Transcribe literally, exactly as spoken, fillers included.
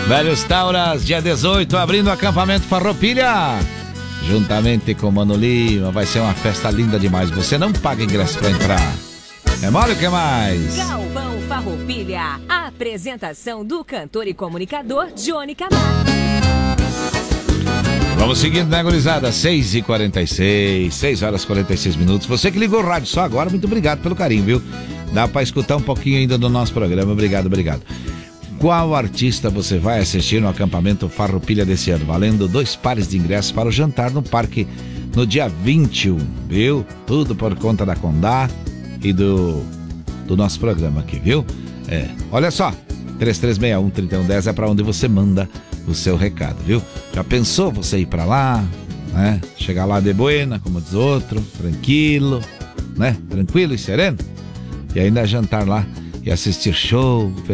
Velhos Tauras, dia dezoito, abrindo o acampamento Farroupilha. Juntamente com o Mano Lima, vai ser uma festa linda demais. Você não paga ingresso pra entrar. É mole o que mais? Galvão Farroupilha, a apresentação do cantor e comunicador Johnny Camargo. Vamos seguindo, né, gurizada? seis e quarenta e seis, seis horas e quarenta e seis minutos. Você que ligou o rádio só agora, muito obrigado pelo carinho, viu? Dá pra escutar um pouquinho ainda do nosso programa. Obrigado, obrigado. Qual artista você vai assistir no acampamento Farroupilha desse ano? Valendo dois pares de ingressos para o jantar no parque no dia vinte e um, viu? Tudo por conta da Condá e do, do nosso programa aqui, viu? É, olha só, três três seis um, três um um zero é para onde você manda o seu recado, viu? Já pensou você ir para lá, né? Chegar lá de buena, como diz outro, tranquilo, né? Tranquilo e sereno? E ainda jantar lá e assistir show,